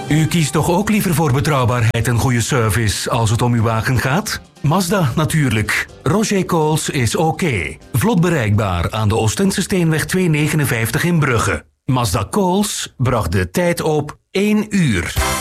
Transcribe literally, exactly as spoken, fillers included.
U kiest toch ook liever voor betrouwbaarheid en goede service als het om uw wagen gaat? Mazda natuurlijk. Roger Coles is oké. Vlot bereikbaar aan de Oostense Steenweg tweehonderdnegenenvijftig in Brugge. Mazda Coles bracht de tijd op één uur.